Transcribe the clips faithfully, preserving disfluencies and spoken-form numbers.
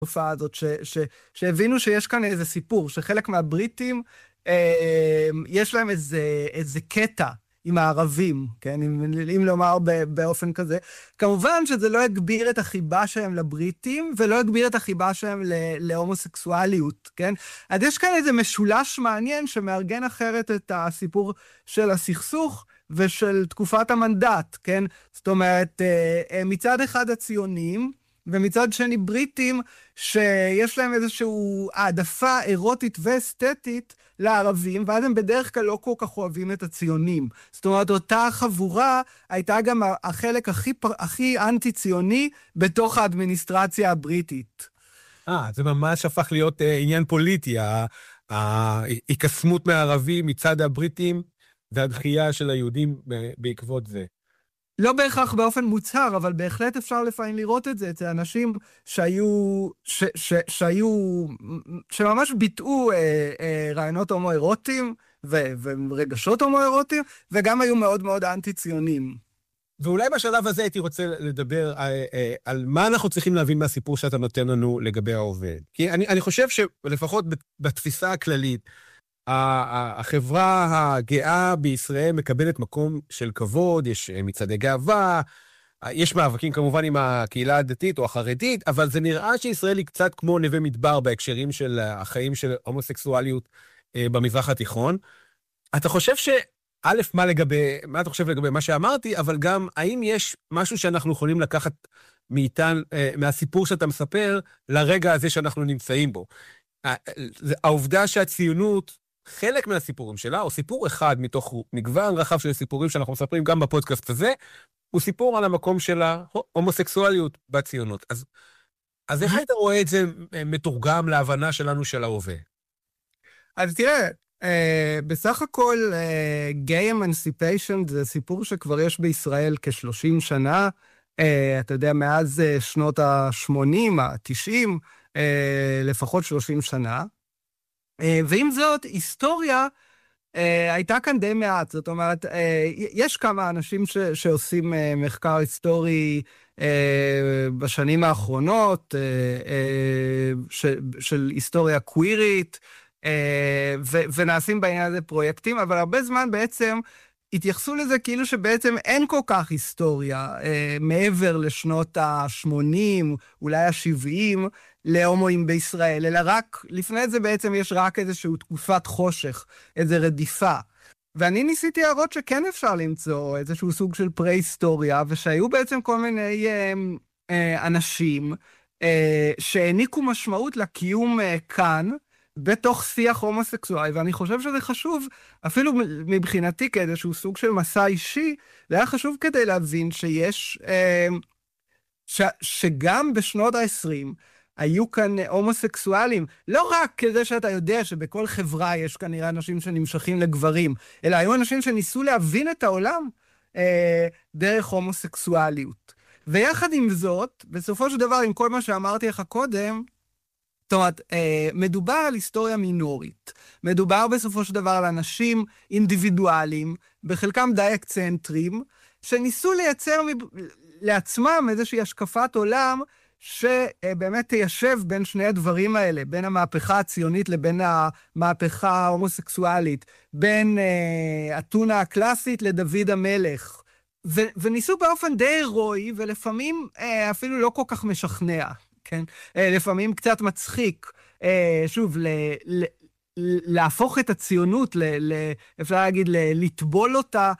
התופעה הזאת, ש, ש, שהבינו שיש כאן איזה סיפור, שחלק מהבריטים, אה, יש להם איזה, איזה קטע עם הערבים, כן? אם, אם לומר באופן כזה. כמובן שזה לא הגביר את החיבה שלהם לבריטים, ולא הגביר את החיבה שלהם להומוסקסואליות, כן? אז יש כאן איזה משולש מעניין שמארגן אחרת את הסיפור של הסכסוך, ושל תקופת המנדט, כן? זאת אומרת, מצד אחד הציונים, ומצד שני בריטים, שיש להם איזושהי העדפה אירוטית ואסתטית לערבים, ואז הם בדרך כלל לא כל כך אוהבים את הציונים. זאת אומרת, אותה חבורה הייתה גם החלק הכי, הכי אנטי-ציוני בתוך האדמיניסטרציה הבריטית. אה, זה ממש הפך להיות אה, עניין פוליטי, ההיקסמות מהערבים מצד הבריטים, והדחייה של היהודים בעקבות זה. לא בהכרח באופן מוצהר, אבל בהחלט אפשר לפעמים לראות את זה, אצל אנשים שהיו, ש, ש, שהיו, שממש ביטאו אה, אה, רעיונות הומואירוטיים, ו, ורגשות הומואירוטיים, וגם היו מאוד מאוד אנטי-ציונים. ואולי בשלב הזה הייתי רוצה לדבר על, על מה אנחנו צריכים להבין מהסיפור שאתה נותן לנו לגבי העובד. כי אני, אני חושב שלפחות בתפיסה הכללית, החברה הגאה בישראל מקבלת מקום של כבוד, יש מצעדי גאווה, יש מאבקים כמובן עם הקהילה הדתית או החרדית, אבל זה נראה שישראל היא קצת כמו נווה מדבר בהקשרים של החיים של הומוסקסואליות במזרח התיכון. אתה חושב ש... א', מה לגבי, מה אתה חושב לגבי מה שאמרתי, אבל גם האם יש משהו שאנחנו יכולים לקחת מאיתן, מהסיפור שאתה מספר, לרגע הזה שאנחנו נמצאים בו. העובדה שהציונות, חלק מהסיפורים שלה, או סיפור אחד מתוך מגוון רחב של סיפורים שאנחנו מספרים גם בפודקאסט הזה, הוא סיפור על המקום של ההומוסקסואליות בציונות. אז, אז איך היית רואה את זה מתורגם להבנה שלנו של ההווה? אז תראה, Uh, בסך הכל, uh, gay emancipation זה סיפור שכבר יש בישראל כ-שלושים שנה, uh, אתה יודע, מאז uh, שנות ה-שמונים, ה-תשעים, uh, לפחות שלושים שנה. Uh, ועם זאת, היסטוריה uh, הייתה כאן די מעט, זאת אומרת, uh, יש כמה אנשים ש- שעושים uh, מחקר היסטורי uh, בשנים האחרונות, uh, uh, של, של היסטוריה קווירית, ו- ונעשים בעניין הזה פרויקטים, אבל הרבה זמן בעצם התייחסו לזה כאילו שבעצם אין כל כך היסטוריה מעבר לשנות ה-שמונים, אולי ה-שבעים, להומואים בישראל, אלא רק, לפני זה בעצם יש רק איזושהי תקופת חושך, איזו רדיפה. ואני ניסיתי להראות שכן אפשר למצוא איזשהו סוג של פרה-היסטוריה, ושהיו בעצם כל מיני אה, אה, אנשים אה, שהעניקו משמעות לקיום אה, כאן, בתוך שיח הומוסקסואלי, ואני חושב שזה חשוב, אפילו מבחינתי כאיזשהו סוג של מסע אישי, זה היה חשוב כדי להבין שיש, אה, ש, שגם בשנות ה-עשרים, היו כאן הומוסקסואלים, לא רק כדי שאתה יודע שבכל חברה יש כנראה אנשים שנמשכים לגברים, אלא היו אנשים שניסו להבין את העולם אה, דרך הומוסקסואליות. ויחד עם זאת, בסופו של דבר, עם כל מה שאמרתי לך קודם, זאת אומרת, מדובר על היסטוריה מינורית. מדובר בסופו של דבר על אנשים אינדיבידואליים, בחלקם די אקצנטרים, שניסו לייצר לעצמם איזושהי השקפת עולם, שבאמת תיישב בין שני הדברים האלה, בין המהפכה הציונית לבין המהפכה ההומוסקסואלית, בין אתונה הקלאסית לדוד המלך, ו- וניסו באופן די הירואי, ולפעמים אפילו לא כל כך משכנע. כן? לפעמים קצת מצחיק, שוב, ל, ל, להפוך את הציונות, ל, ל, אפשר להגיד, ל, לטבול אותה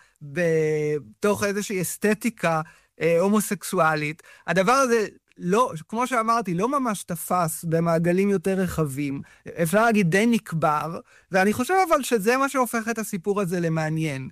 בתוך איזושהי אסתטיקה הומוסקסואלית. הדבר הזה, לא, כמו שאמרתי, לא ממש תפס במעגלים יותר רחבים, אפשר להגיד די נקבר, ואני חושב אבל שזה מה שהופך את הסיפור הזה למעניין.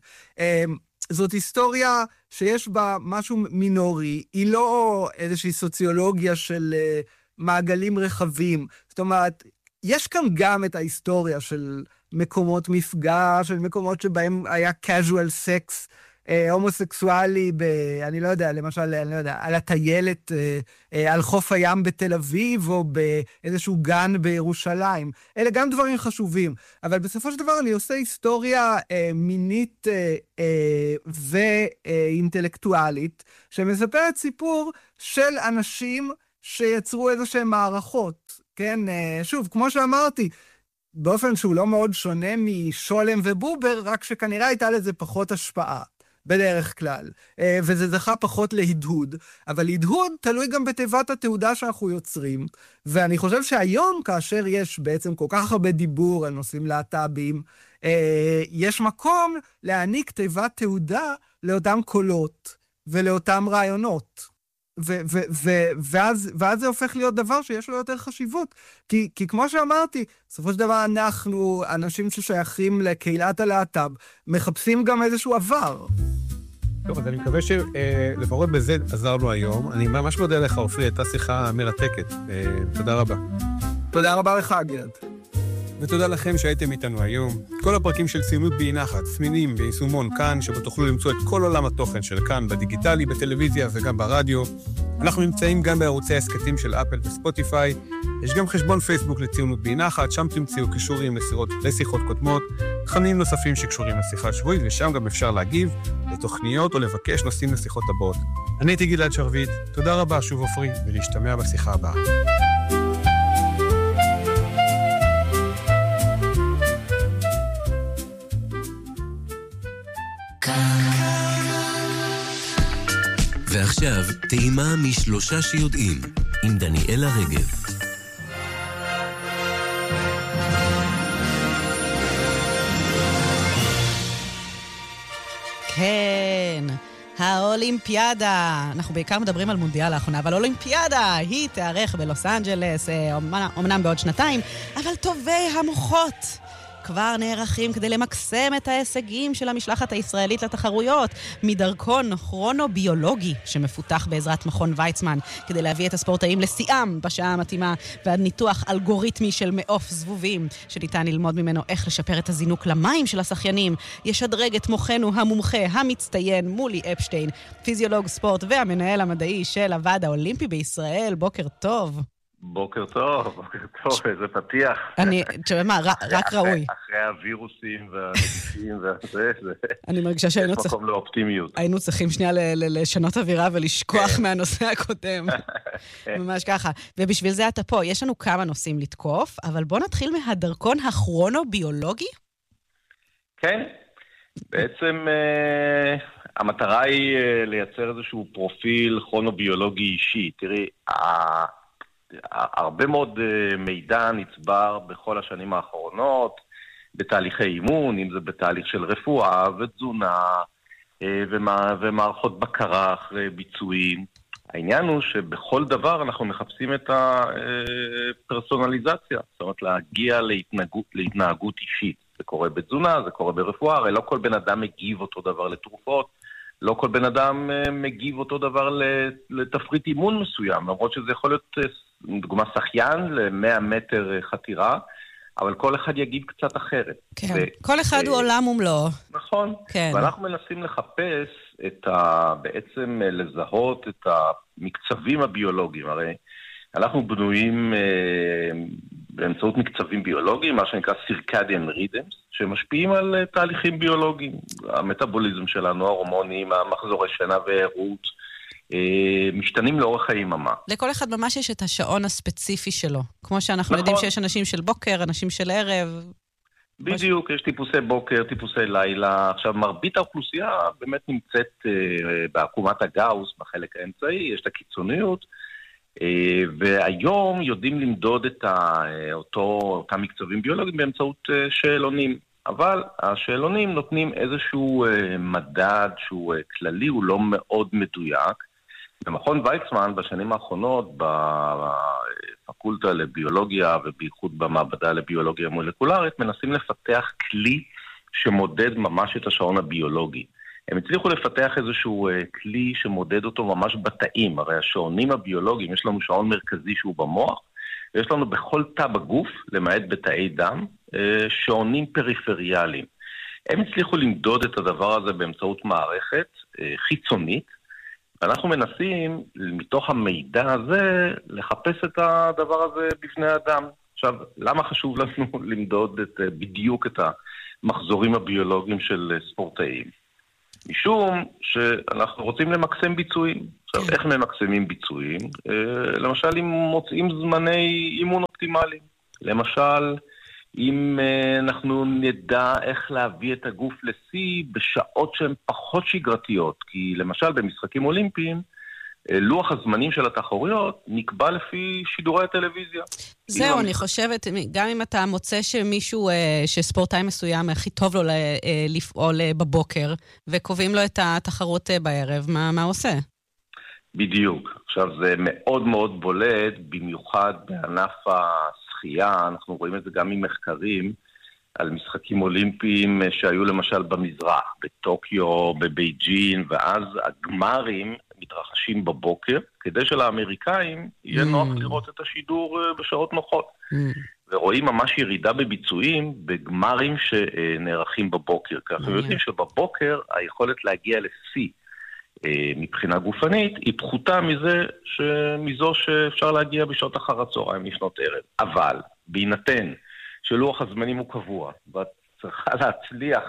זאת היסטוריה שיש בה משהו מינורי, היא לא איזושהי סוציולוגיה של uh, מעגלים רחבים. זאת אומרת, יש כאן גם את ההיסטוריה של מקומות מפגע, של מקומות שבהם היה casual sex, אה, הומוסקסואלי, ב, אני לא יודע, למשל, אני לא יודע, על הטיילת, אה, אה, על חוף הים בתל אביב, או באיזשהו גן בירושלים. אלה גם דברים חשובים. אבל בסופו של דבר אני עושה היסטוריה אה, מינית אה, אה, ואינטלקטואלית, שמספרת סיפור של אנשים שיצרו איזה שהן מערכות, כן? שוב, כמו שאמרתי, באופן שהוא לא מאוד שונה משולם ובובר, רק שכנראה הייתה לזה פחות השפעה, בדרך כלל. וזה זכה פחות להדהוד. אבל הדהוד תלוי גם בתיבת התעודה שאנחנו יוצרים. ואני חושב שהיום, כאשר יש בעצם כל כך הרבה דיבור על נושאים להט"בים, יש מקום להעניק תיבת תעודה לאותם קולות ולאותם רעיונות. ו- ו- ו- ואז, ואז זה הופך להיות דבר שיש לו יותר חשיבות. כי, כי כמו שאמרתי, בסופו של דבר אנחנו, אנשים ששייכים לקהילת הלהט"ב, מחפשים גם איזשהו עבר. טוב, אז אני מקווה שלפחות בזה עזרנו היום. אני ממש מודה לך, עופרי, הייתה שיחה מרתקת. תודה רבה. תודה רבה לך, גלעד. ותודה לכם שהייתם איתנו היום. כל הפרקים של ציונות באי נחת, זמינים ביישומון כאן, שבו תוכלו למצוא את כל עולם התוכן של כאן, בדיגיטלי, בטלוויזיה וגם ברדיו. אנחנו נמצאים גם בערוצי העסקתים של אפל וספוטיפיי. יש גם חשבון פייסבוק לציונות באי נחת, שם תמצאו קישורים לשיחות, לשיחות קודמות, תכנים נוספים שקשורים לשיחה שבועית, ושם גם אפשר להגיב לתוכניות או לבקש נושאים לשיחות הבאות. אני הייתי גלעד שרביט, תודה רבה שוב עופרי, ולהשתמע בשיחה הבאה. ועכשיו, טעימה משלושה שיודעים, עם דניאלה רגב. כן, האולימפיאדה. אנחנו בעיקר מדברים על מונדיאל האחרונה, אבל אולימפיאדה היא תארך בלוס אנג'לס, אומנם בעוד שנתיים, אבל טובי המוחות כבר נערכים כדי למקסם את ההישגים של המשלחת הישראלית לתחרויות, מדרכון כרונו-ביולוגי שמפותח בעזרת מכון ויצמן, כדי להביא את הספורטאים לשיאם בשעה המתאימה, ועד ניתוח אלגוריתמי של מעוף זבובים, שניתן ללמוד ממנו איך לשפר את הזינוק למים של השחיינים, ישדרג את מוחנו המומחה המצטיין מולי אפשטיין, פיזיולוג ספורט והמנהל המדעי של הוועד האולימפי בישראל. בוקר טוב. בוקר טוב, בוקר טוב, איזה פתיח. אני, תשמע, מה, רק ראוי. אחרי הווירוסים והנגיפים והזה, אני מרגישה שהיינו יש מקום לאופטימיות. היינו צריכים שנייה לשנות אווירה ולשכוח מהנושא הקודם. ממש ככה. ובשביל זה אתה פה. יש לנו כמה נושאים לתקוף, אבל בוא נתחיל מהדרכון הכרונו-ביולוגי. כן, בעצם המטרה היא לייצר איזשהו פרופיל כרונו-ביולוגי אישי. תראי, הרבה מאוד מידע נצבר בכל השנים האחרונות, בתהליכי אימון, אם זה בתהליך של רפואה ותזונה, ומערכות בקרה אחרי ביצועים. העניין הוא שבכל דבר אנחנו מחפשים את הפרסונליזציה, זאת אומרת להגיע להתנהגות, להתנהגות אישית. זה קורה בתזונה, זה קורה ברפואה, הרי לא כל בן אדם מגיב אותו דבר לתרופות, לא כל בן אדם מגיב אותו דבר לתפריט אימון מסוים, למרות שזה יכול להיות דוגמה שחיין ל-מאה מטר חתירה, אבל כל אחד יגיב קצת אחרת. כן, ו- כל אחד ו- הוא עולם ומלואו. נכון, כן. ואנחנו מנסים לחפש את ה... בעצם לזהות את המקצבים הביולוגיים, הרי אנחנו בנויים אה, באמצעות מקצבים ביולוגיים, מה שנקרא circadian rhythms, שמשפיעים על אה, תהליכים ביולוגיים. המטאבוליזם שלנו, ההורמונים, המחזורי שינה ועירות, אה, משתנים לאורך היממה. לכל אחד ממש יש את השעון הספציפי שלו. כמו שאנחנו נכון. יודעים שיש אנשים של בוקר, אנשים של ערב. בדיוק, יש טיפוסי בוקר, טיפוסי לילה. עכשיו, מרבית האוכלוסייה באמת נמצאת אה, בעקומת הגאוס, בחלק האמצעי, יש את הקיצוניות, והיום יודעים למדוד את אותו, אותם מקצבים ביולוגיים באמצעות שאלונים. אבל השאלונים נותנים איזשהו מדד שהוא כללי, הוא לא מאוד מדויק. במכון ויצמן בשנים האחרונות, בפקולטה לביולוגיה ובייחוד במעבדה לביולוגיה מולקולרית, מנסים לפתח כלי שמודד ממש את השעון הביולוגי. הם הצליחו לפתח איזשהו כלי שמודד אותו ממש בתאים. הרי השעונים הביולוגיים, יש לנו שעון מרכזי שהוא במוח, ויש לנו בכל תא בגוף, למעט בתאי דם, שעונים פריפריאליים. הם הצליחו למדוד את הדבר הזה באמצעות מערכת חיצונית, ואנחנו מנסים, מתוך המידע הזה, לחפש את הדבר הזה בפני האדם. עכשיו, למה חשוב לנו למדוד את, בדיוק את המחזורים הביולוגיים של ספורטאים? משום שאנחנו רוצים למקסם ביצועים. עכשיו, איך ממקסמים ביצועים? למשל, אם מוצאים זמני אימון אופטימליים. למשל, אם אנחנו נדע איך להביא את הגוף לשיא בשעות שהן פחות שגרתיות, כי למשל במשחקים אולימפיים, לוח הזמנים של התחרויות נקבע לפי שידורי הטלוויזיה. זהו, אני חושבת, גם אם אתה מוצא שמישהו, שספורטאי מסוים, הכי טוב לו לפעול בבוקר, וקובעים לו את התחרות בערב, מה, מה הוא עושה? בדיוק. עכשיו, זה מאוד מאוד בולט, במיוחד בענף השחייה, אנחנו רואים את זה גם ממחקרים, על משחקים אולימפיים שהיו למשל במזרח, בטוקיו, בבייג'ין, ואז הגמרים מתרחשים בבוקר, כדי שלאמריקאים יהיה נוח לראות את השידור בשעות נוחות. ורואים ממש ירידה בביצועים בגמרים שנערכים בבוקר. כי אנחנו יודעים שבבוקר היכולת להגיע לשיא מבחינה גופנית היא פחותה מזה מזו שאפשר להגיע בשעות אחר הצהריים לפנות ערב. אבל בהינתן שלוח הזמנים הוא קבוע, ואת צריכה להצליח,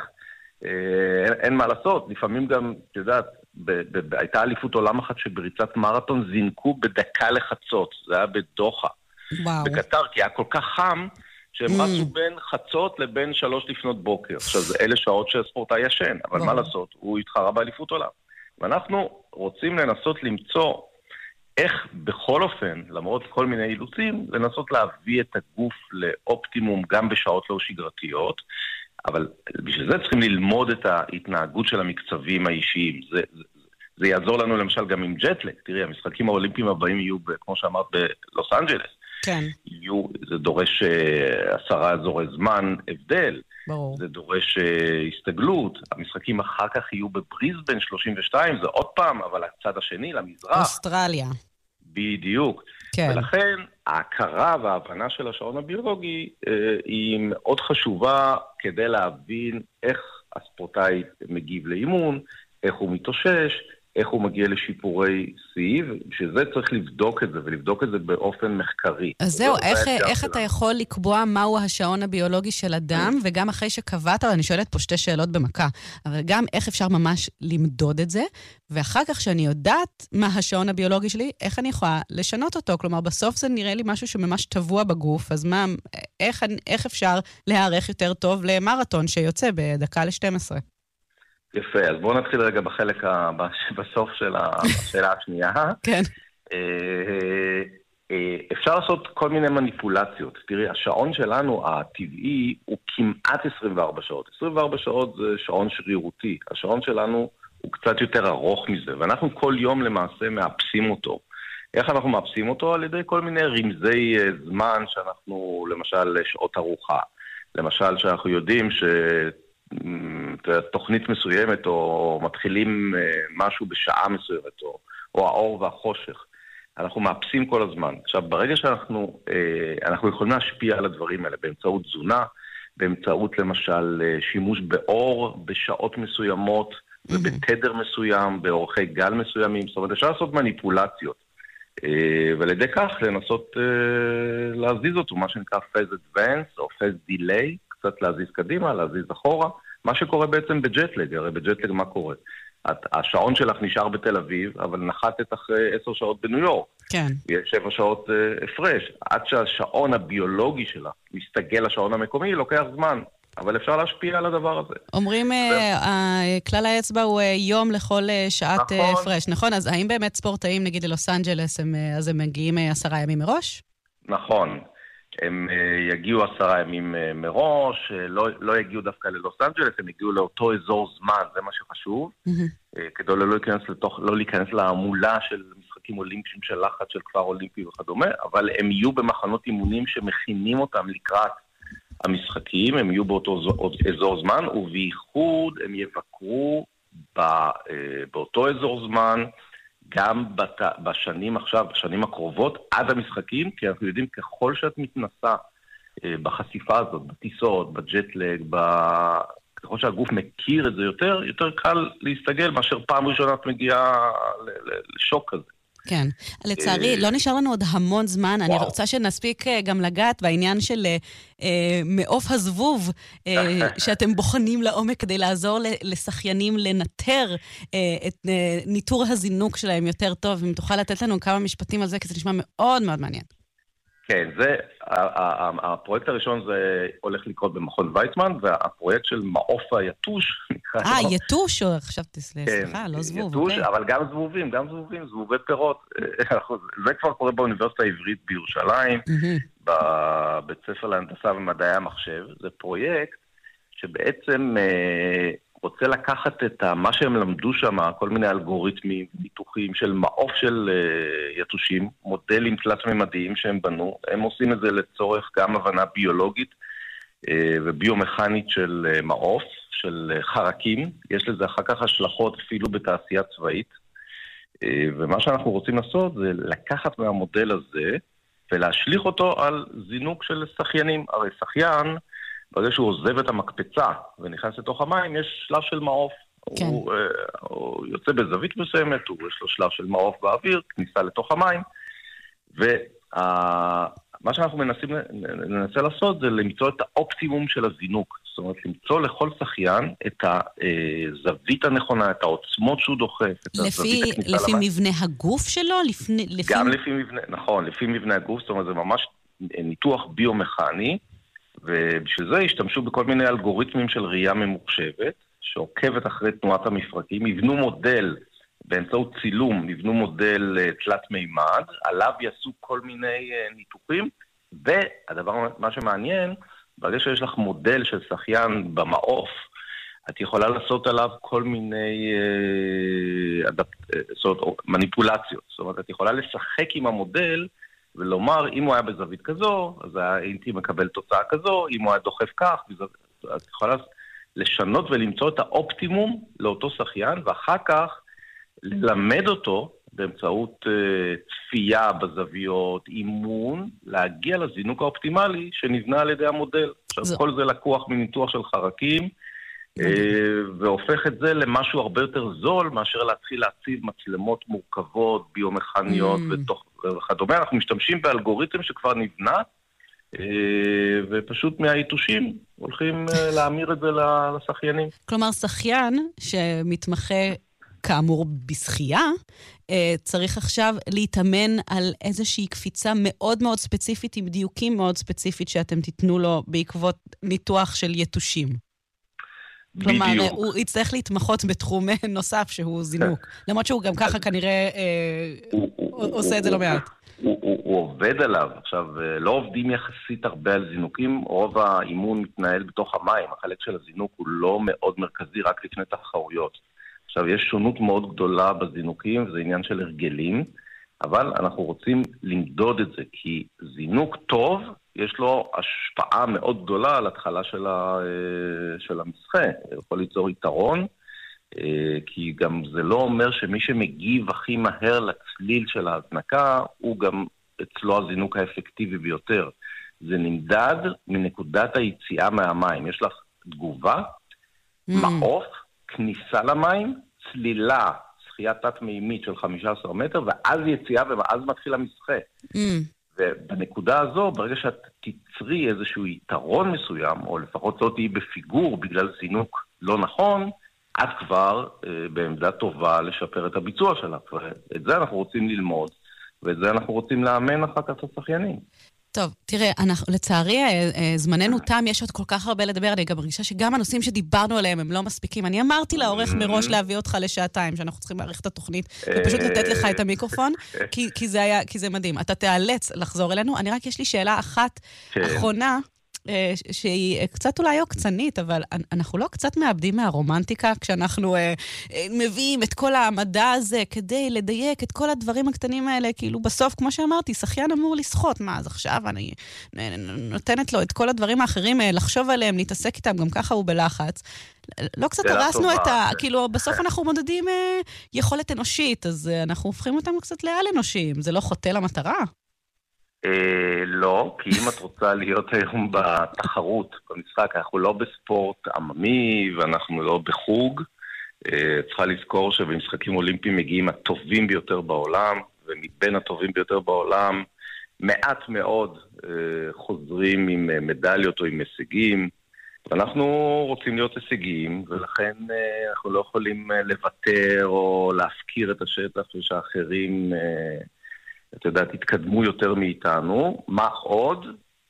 אין, אין מה לעשות, לפעמים גם, את יודעת, ב- ב- הייתה אליפות עולם אחת שבריצת מרתון זינקו בדקה לחצות, זה היה בדוחה, וואו. בקטר, כי היה כל כך חם, שהם Mm. רצו בין חצות לבין שלוש לפנות בוקר. עכשיו, זה אלה שעות שהספורטאי ישן, אבל וואו. מה לעשות, הוא התחרה באליפות עולם. ואנחנו רוצים לנסות למצוא איך בכל אופן, למרות כל מיני אילוצים, לנסות להביא את הגוף לאופטימום גם בשעות לא שגרתיות, אבל בשביל זה צריכים ללמוד את ההתנהגות של המקצבים האישיים. זה, זה, זה יעזור לנו למשל גם עם ג'טלג. תראי, המשחקים האולימפיים הבאים יהיו, כמו שאמרת, בלוס אנג'לס. כן. יהיו, זה דורש uh, עשרה אזורי זמן הבדל. ברור. זה דורש uh, הסתגלות. המשחקים אחר כך יהיו בבריסבן שלושים ושתיים, זה עוד פעם, אבל הצד השני, למזרח. אוסטרליה. בדיוק. כן. ולכן ההכרה וההבנה של השעון הביולוגי אה, היא מאוד חשובה כדי להבין איך הספורטאי מגיב לאימון, איך הוא מתאושש, איך הוא מגיע לשיפורי סי, שזה צריך לבדוק את זה, ולבדוק את זה באופן מחקרי. אז זהו, איך, איך אתה יכול לקבוע מהו השעון הביולוגי של אדם, וגם אחרי שקבעת, אני שואלת פה שתי שאלות במכה, אבל גם איך אפשר ממש למדוד את זה, ואחר כך שאני יודעת מה השעון הביולוגי שלי, איך אני יכולה לשנות אותו? כלומר, בסוף זה נראה לי משהו שממש טבוע בגוף, אז מה, איך, איך אפשר להיערך יותר טוב למרתון שיוצא בדקה ל-שתים עשרה? יפה, אז בואו נתחיל רגע בחלק ה... בסוף של השאלה השנייה. כן. אפשר לעשות כל מיני מניפולציות. תראי, השעון שלנו, הטבעי, הוא כמעט עשרים וארבע שעות. עשרים וארבע שעות זה שעון שרירותי. השעון שלנו הוא קצת יותר ארוך מזה, ואנחנו כל יום למעשה מאפסים אותו. איך אנחנו מאפסים אותו? על ידי כל מיני רמזי זמן שאנחנו, למשל, שעות ארוחה. למשל, שאנחנו יודעים ש... תוכנית מסוימת, או מתחילים משהו בשעה מסוימת, או, או האור והחושך. אנחנו מאפסים כל הזמן. עכשיו, ברגע שאנחנו אנחנו יכולים להשפיע על הדברים האלה, באמצעות תזונה, באמצעות למשל שימוש באור בשעות מסוימות, ובתדר מסוים, באורכי גל מסוימים, זאת אומרת, אפשר לעשות מניפולציות. ועל ידי כך לנסות להזיז אותו, מה שנקרא phase advance, או phase delay, קצת להזיז קדימה, להזיז אחורה, מה שקורה בעצם בג'טלג, הרי בג'טלג מה קורה? השעון שלך נשאר בתל אביב, אבל נחתת אחרי עשר שעות בניו יורק. כן. יש שבע שעות הפרש. עד שהשעון הביולוגי שלך מסתגל לשעון המקומי, לוקח זמן, אבל אפשר להשפיע על הדבר הזה. אומרים, כלל האצבע הוא יום לכל שעת הפרש, נכון? אז האם באמת ספורטאים, נגיד ללוס אנג'לס, אז הם מגיעים עשרה ימים מראש? נכון. הם יגיעו עשרה ימים מראש, לא, לא יגיעו דווקא ללוס אנג'לס, הם יגיעו לאותו אזור זמן, זה מה שחשוב, mm-hmm. כדי לא להיכנס, לתוך, לא להיכנס להמולה של משחקים אולימפיים של לחץ של כפר אולימפי וכדומה, אבל הם יהיו במחנות אימונים שמכינים אותם לקראת המשחקים, הם יהיו באותו אזור זמן, ובייחוד הם יבקרו באותו אזור זמן, גם בת... בשנים עכשיו, בשנים הקרובות, עד המשחקים, כי אנחנו יודעים ככל שאת מתנסה אה, בחשיפה הזאת, בטיסות, בג'טלג, ב... ככל שהגוף מכיר את זה יותר, יותר קל להסתגל מאשר פעם ראשונה את מגיעה ל... ל... לשוק כזה. כן. לצערי, לא נשאר לנו עוד המון זמן. אני רוצה שנספיק גם לגעת בעניין של מעוף הזבוב, שאתם בוחנים לעומק כדי לעזור לשחיינים לנטר את ניטור הזינוק שלהם יותר טוב. אם תוכל לתת לנו כמה משפטים על זה, כי זה נשמע מאוד מאוד מעניין. כן, זה, הפרויקט הראשון זה הולך לקרות במכון ויצמן, והפרויקט של מעוף היתוש, אה, יתוש, או חשבתי, סליחה, לא זבוב, אוקיי. אבל גם זבובים, גם זבובים, זבובי פירות. זה כבר קורה באוניברסיטה העברית בירושלים, בבית ספר להנדסה ומדעי המחשב. זה פרויקט שבעצם רוצה לקחת את מה שהם למדו שם, כל מיני אלגוריתמים, ניתוחים של מעוף של יתושים, מודלים תלת-ממדיים שהם בנו. הם עושים את זה לצורך גם הבנה ביולוגית וביומכנית של מעוף, של חרקים. יש לזה אחר כך השלכות אפילו בתעשייה צבאית. ומה שאנחנו רוצים לעשות זה לקחת מהמודל הזה ולהשליך אותו על זינוק של שחיינים. הרי שחיין, ברגע שהוא עוזב את המקפצה ונכנס לתוך המים, יש שלב של מעוף. כן. הוא, הוא יוצא בזווית מסוימת, הוא יש לו שלב של מעוף באוויר, כניסה לתוך המים, ומה שאנחנו מנסים ננסה לעשות זה למצוא את האופטימום של הזינוק. זאת אומרת, למצוא לכל שחיין את הזווית הנכונה, את העוצמות שהוא דוחף, את לפי, הזווית הכניסה לפי למים. מבנה הגוף שלו? לפני, לפי... גם לפי מבנה, נכון, לפי מבנה הגוף, זאת אומרת, זה ממש ניתוח ביומכני, ובשביל זה השתמשו בכל מיני אלגוריתמים של ראייה ממוחשבת, שעוקבת אחרי תנועת המפרקים, יבנו מודל, באמצעות צילום, יבנו מודל תלת מימד, עליו יעשו כל מיני ניתוחים, והדבר, מה שמעניין, ברגע שיש לך מודל של שחיין במעוף, את יכולה לעשות עליו כל מיני אדפ... זאת אומרת, מניפולציות, זאת אומרת, את יכולה לשחק עם המודל, ולומר, אם הוא היה בזווית כזו, אז הייתי מקבל תוצאה כזו, אם הוא היה דוחף כך, את יכולה לשנות ולמצוא את האופטימום לאותו שחיין, ואחר כך ללמד אותו באמצעות צפייה בזוויות, אימון, להגיע לזינוק האופטימלי שנבנה על ידי המודל. עכשיו, כל זה לקוח מניתוח של חרקים, והופך את זה למשהו הרבה יותר זול, מאשר להתחיל להציב מצלמות מורכבות, ביומכניות וכדומה. אנחנו משתמשים באלגוריתם שכבר נבנה, ופשוט מהיתושים הולכים להמיר את זה לשחיינים. כלומר, שחיין שמתמחה כאמור בשחייה, צריך עכשיו להתאמן על איזושהי קפיצה מאוד מאוד ספציפית, עם דיוקים מאוד ספציפית שאתם תיתנו לו בעקבות ניתוח של יתושים. כלומר, בדיוק. הוא יצטרך להתמחות בתחום נוסף שהוא זינוק. למרות שהוא גם ככה כנראה הוא, הוא, עושה הוא, את זה לא מעט. הוא, הוא, הוא עובד עליו. עכשיו, לא עובדים יחסית הרבה על זינוקים, רוב האימון מתנהל בתוך המים. החלק של הזינוק הוא לא מאוד מרכזי, רק לפני תחרויות. עכשיו, יש שונות מאוד גדולה בזינוקים, וזה עניין של הרגלים, אבל אנחנו רוצים למדוד את זה, כי זינוק טוב, יש לו השפעה מאוד גדולה על התחלה של, ה, של המשחה. יכול ליצור יתרון, כי גם זה לא אומר שמי שמגיב הכי מהר לצליל של ההזנקה, הוא גם אצלו הזינוק האפקטיבי ביותר. זה נמדד מנקודת היציאה מהמים. יש לך תגובה, mm. מעוף, כניסה למים, צלילה, שחייה תת-מימית של חמישה עשר מטר, ואז יציאה ואז מתחיל המשחה. Mm. ובנקודה הזו, ברגע שאת תצרי איזשהו יתרון מסוים, או לפחות לא תהיי בפיגור בגלל זינוק לא נכון, את כבר אה, בעמדה טובה לשפר את הביצוע שלך. ואת זה אנחנו רוצים ללמוד, ואת זה אנחנו רוצים לאמן אחר כך את השחיינים. טוב, תראה, אנחנו, לצערי, זמננו תם, יש עוד כל כך הרבה לדבר, אני גם מרגישה שגם הנושאים שדיברנו עליהם הם לא מספיקים. אני אמרתי לעורך מראש להביא אותך לשעתיים, שאנחנו צריכים להעריך את התוכנית, ופשוט לתת לך את המיקרופון, כי, כי זה היה, כי זה מדהים. אתה תיאלץ לחזור אלינו. אני רק, יש לי שאלה אחת אחרונה, שהיא קצת אולי עוקצנית, אבל אנחנו לא קצת מאבדים מהרומנטיקה, כשאנחנו מביאים את כל המדע הזה כדי לדייק את כל הדברים הקטנים האלה, כאילו בסוף, כמו שאמרתי, שחיין אמור לשחות, מה, אז עכשיו אני נותנת לו את כל הדברים האחרים, לחשוב עליהם, להתעסק איתם, גם ככה הוא בלחץ. לא קצת הרסנו את ה... כאילו, בסוף אנחנו מודדים יכולת אנושית, אז אנחנו הופכים אותם קצת לעל אנושיים. זה לא חוטא למטרה? לא, כי אם את רוצה להיות היום בתחרות, במשחק, אנחנו לא בספורט עממי ואנחנו לא בחוג. צריכה לזכור שבמשחקים אולימפיים מגיעים הטובים ביותר בעולם, ומבין הטובים ביותר בעולם, מעט מאוד חוזרים עם מדליות או עם הישגים, ואנחנו רוצים להיות הישגיים, ולכן אנחנו לא יכולים לוותר או להפקיר את השטח ושאחרים, אתה יודע, תתקדמו יותר מאיתנו. מה עוד?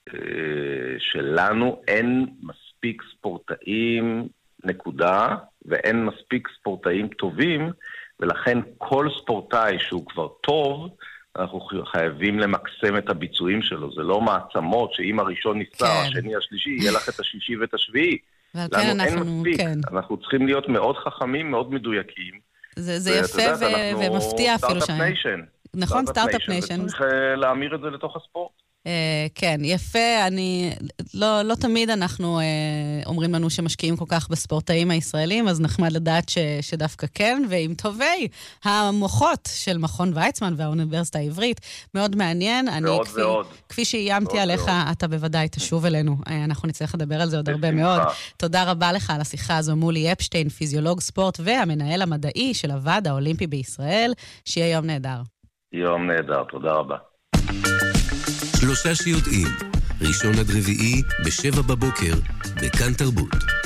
שלנו אין מספיק ספורטאים נקודה, ואין מספיק ספורטאים טובים, ולכן כל ספורטאי שהוא כבר טוב, אנחנו חייבים למקסם את הביצועים שלו. זה לא מעצמות שאם הראשון ניסה, כן. השני, השלישי, יהיה לך את השישי ואת השביעי. לנו כן, אין אנחנו, מספיק. כן. אנחנו צריכים להיות מאוד חכמים, מאוד מדויקים. זה, זה יפה יודעת, ו- ומפתיע אפילו שם. ניישן. נכון, סטארט-אפ ניישן. וצריך להמיר את זה לתוך הספורט. כן, יפה, אני, לא, לא תמיד אנחנו אומרים לנו שמשקיעים כל כך בספורטאים הישראלים, אז נחמד לדעת ש, שדווקא כן, ועם טובי המוחות של מכון ויצמן והאוניברסיטה העברית, מאוד מעניין. ועוד כפי, ועוד. כפי שאיימתי עליך, ועוד. אתה בוודאי תשוב אלינו. אנחנו נצטרך לדבר על זה עוד הרבה מאוד. תודה רבה לך על השיחה הזו. מולי אפשטיין, פיזיולוג ספורט והמנהל המדעי של הוועד האולימפי בישראל. שיהיה יום נהדר. יום נהדר, תודה רבה. שלושה שיודעים, ראשון עד רביעי בשבע בבוקר, בכאן תרבות.